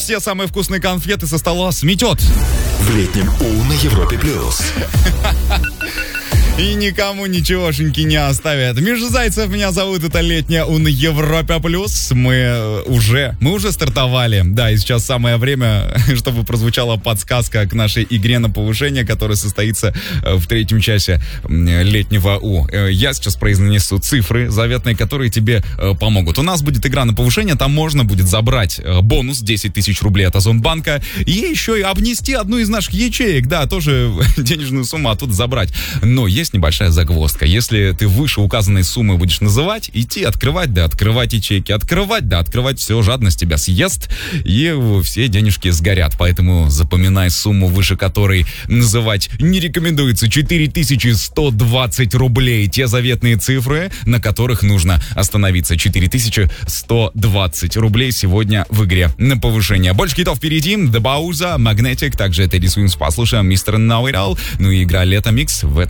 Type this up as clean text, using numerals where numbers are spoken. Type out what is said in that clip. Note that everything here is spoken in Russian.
все самые вкусные конфеты со стола сметет. В летнем У на Европе плюс. И никому ничегошеньки не оставят. Миша Зайцев меня зовут, это летняя У на Европе плюс. Мы уже стартовали. Да, и сейчас самое время, чтобы прозвучала подсказка к нашей игре на повышение, которая состоится в 3 часе летнего У. Я сейчас произнесу цифры заветные, которые тебе помогут. У нас будет игра на повышение, там можно будет забрать бонус 10 тысяч рублей от Озонбанка и еще и обнести одну из наших ячеек, да, тоже денежную сумму оттуда забрать. Но есть небольшая загвоздка. Если ты выше указанной суммы будешь называть, идти открывать, да открывать ячейки, открывать, да открывать, все, жадность тебя съест, и все денежки сгорят. Поэтому запоминай сумму, выше которой называть не рекомендуется. 4120 рублей. Те заветные цифры, на которых нужно остановиться. 4120 рублей сегодня в игре на повышение. Больше хитов впереди. The Bauza, Magnetic, также Teddy Swims послушаем, Mr. Know It All. Ну и игра Лето Микс в этом